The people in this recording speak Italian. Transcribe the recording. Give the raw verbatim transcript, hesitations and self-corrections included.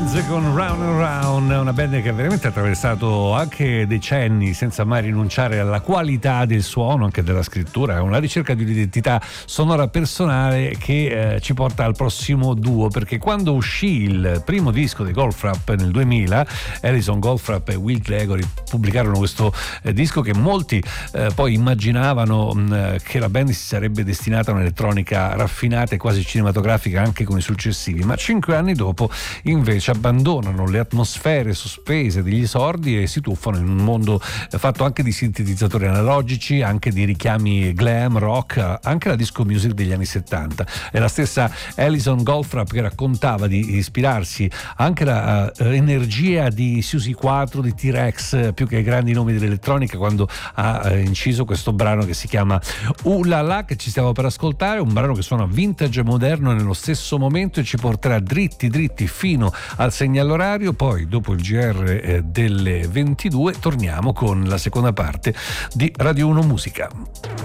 Birds con Round and Round, una band che ha veramente attraversato anche decenni senza mai rinunciare alla qualità del suono, anche della scrittura, una ricerca di un'identità sonora personale che eh, ci porta al prossimo duo, perché quando uscì il primo disco di Goldfrapp nel duemila, Alison Goldfrapp e Will Gregory pubblicarono questo eh, disco che molti eh, poi immaginavano mh, che la band si sarebbe destinata a un'elettronica raffinata e quasi cinematografica anche con i successivi, ma cinque anni dopo invece abbandonano le atmosfere sospese degli esordi e si tuffano in un mondo fatto anche di sintetizzatori analogici, anche di richiami glam, rock, anche la disco music degli anni settanta. È la stessa Alison Goldfrapp che raccontava di ispirarsi anche alla uh, energia di Suzy quattro, di T-Rex, più che ai grandi nomi dell'elettronica, quando ha uh, inciso questo brano che si chiama Uh La La, che ci stiamo per ascoltare, un brano che suona vintage e moderno nello stesso momento e ci porterà dritti dritti fino al segnale orario. Poi dopo il G R eh, delle ventidue torniamo con la seconda parte di Radio uno Musica.